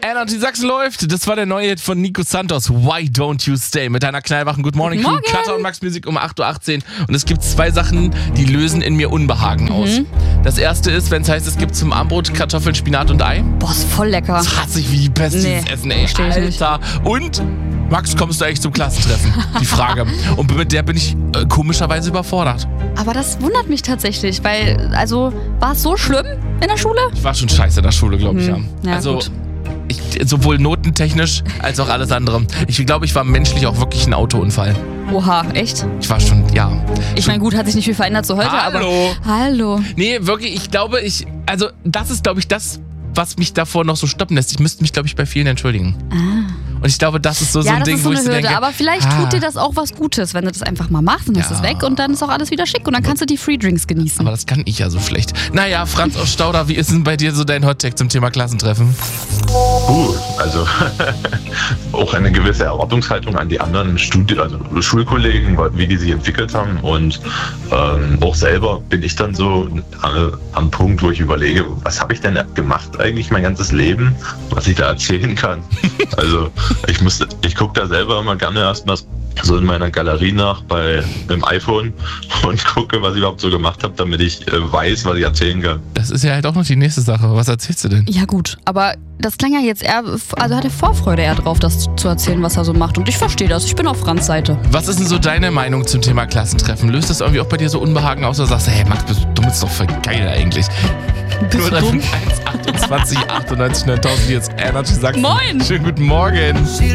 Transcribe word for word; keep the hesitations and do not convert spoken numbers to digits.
Energy Sachsen läuft. Das war der neue Hit von Nico Santos. Why Don't You Stay? Mit deiner knallwachen Good Morning Crew. Katha und Max Music um acht Uhr achtzehn. Und es gibt zwei Sachen, die lösen in mir Unbehagen mhm. aus. Das erste ist, wenn es heißt, es gibt zum Abendbrot Kartoffeln, Spinat und Ei. Boah, ist voll lecker. Das hasse ich wie die Pest, Nee, dieses Essen, ey. versteh ich nicht. Alter. Und, Max, kommst du eigentlich zum Klassentreffen? Die Frage. Und mit der bin ich äh, komischerweise überfordert. Aber das wundert mich tatsächlich, weil, also, war es so schlimm in der Schule? Ich war schon scheiße in der Schule, glaube ich, Hm. ja. Ja, also, gut. ich, sowohl notentechnisch als auch alles andere. Ich glaube, ich war menschlich auch wirklich ein Autounfall. Oha, echt? Ich war schon, ja. Ich meine, gut, hat sich nicht viel verändert zu heute, Hallo. aber... Hallo. Nee, wirklich, ich glaube, ich, also, das ist, glaube ich, das, was mich davor noch so stoppen lässt. Ich müsste mich, glaube ich, bei vielen entschuldigen. Ah. Und ich glaube, das ist so, so Ja, ein das Ding, ist so wo eine ich so Hürde, denke, aber vielleicht ah, tut dir das auch was Gutes, wenn du das einfach mal machst und dann ist Ja. es weg und dann ist auch alles wieder schick und dann kannst du die Free Drinks genießen. Aber das kann ich ja so schlecht. Naja, Franz aus Stauder, wie ist denn bei dir so dein Hottag zum Thema Klassentreffen? Uh, also auch eine gewisse Erwartungshaltung an die anderen Studi- also Schulkollegen, wie die sich entwickelt haben. Und ähm, auch selber bin ich dann so äh, am Punkt, wo ich überlege, was habe ich denn gemacht eigentlich mein ganzes Leben, was ich da erzählen kann. Also ich muss, ich gucke da selber immer gerne erstmal so in meiner Galerie nach bei dem iPhone und gucke, was ich überhaupt so gemacht habe, damit ich äh, weiß, was ich erzählen kann. Das ist ja halt auch noch die nächste Sache. Was erzählst du denn? Ja gut, aber das klang ja jetzt eher, also hat er Vorfreude eher drauf, das zu erzählen, was er so macht. Und ich verstehe das, ich bin auf Franz Seite. Was ist denn so deine Meinung zum Thema Klassentreffen? Löst das irgendwie auch bei dir so Unbehagen aus oder sagst du, hey Max, bist du dumm, ist doch voll geil eigentlich? Bist du dumm? eins achtundzwanzig achtundneunzig neuntausend, jetzt Energy Sachsen. Moin! Schönen guten Morgen.